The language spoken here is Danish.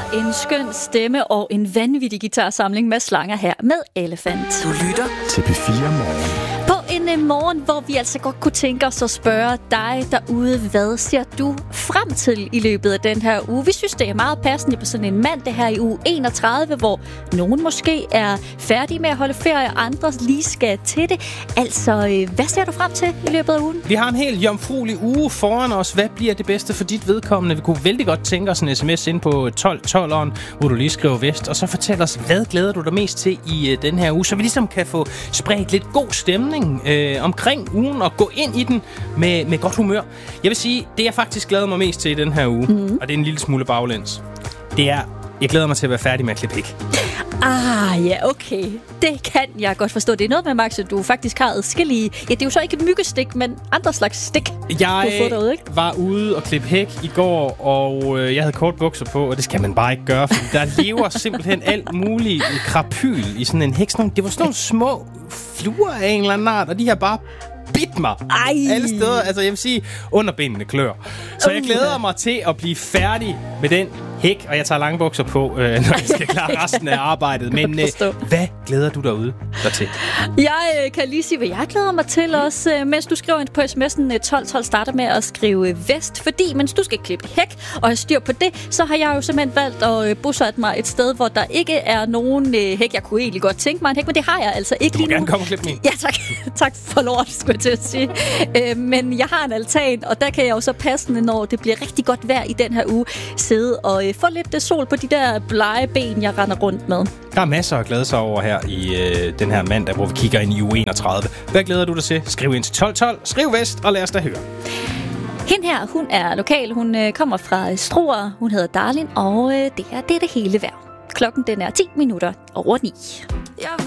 en skøn stemme og en vanvittig guitarsamling med slanger her med Elefant. Du lytter til P4 Morgen. På en morgen, hvor vi altså godt kunne tænke os at spørge dig derude, hvad ser du frem til i løbet af den her uge? Vi synes, det er meget passende på sådan en mandag her i uge 31, hvor nogen måske er færdige med at holde ferie, og andre lige skal til det. Altså, hvad ser du frem til i løbet af ugen? Vi har en helt jomfruelig uge foran os. Hvad bliver det bedste for dit vedkommende? Vi kunne vældig godt tænke os en sms ind på 1212'eren, hvor du lige skriver vest, og så fortæl os, hvad glæder du dig mest til i den her uge, så vi ligesom kan få spredt lidt god stemning omkring ugen og gå ind i den med godt humør. Jeg vil sige, det jeg faktisk glæder mig mest til i den her uge, og det er en lille smule baglæns, det er, jeg glæder mig til at være færdig med at klippe hæk. Ja, okay. Det kan jeg godt forstå. Det er noget med, Max, at du faktisk har adskillige... Ja, det er jo så ikke et myggestik, men andre slags stik, jeg du får derude, ikke? var ude og klippe hæk i går, og jeg havde kort bukser på, og det skal man bare ikke gøre, for der lever simpelthen alt muligt krapyl i sådan en hæk. Det var sådan nogle små fluer af en eller anden art, og de har bare bidt mig alle steder. Altså, jeg vil sige, underbenene klør. Så jeg glæder mig til at blive færdig med den hæk, og jeg tager lange bukser på, når jeg skal klare resten af arbejdet. Men hvad glæder du derude til? Jeg kan lige sige, hvad jeg glæder mig til også, mens du skriver ind på sms'en 1212, starter med at skrive vest, fordi mens du skal klippe hæk og have styr på det, så har jeg jo simpelthen valgt at bosætte mig et sted, hvor der ikke er nogen hæk. Jeg kunne egentlig godt tænke mig en hæk, men det har jeg altså ikke lige nu. Du må gerne komme og klippe mig. Ja, tak. Tak for lort, skulle jeg til at sige. Men jeg har en altan, og der kan jeg jo så passende, når det bliver rigtig godt vejr i den her uge, sidde og få lidt sol på de der blege ben, jeg render rundt med. Der er masser at glæde sig over her i den her mandag, hvor vi kigger ind i uge 31. Hvad glæder du dig til? Skriv ind til 1212, skriv vest, og lad os da høre. Hende her, hun er lokal. Hun kommer fra Struer. Hun hedder Darlin, og det er det hele værd. Klokken den er 10 minutter over 9.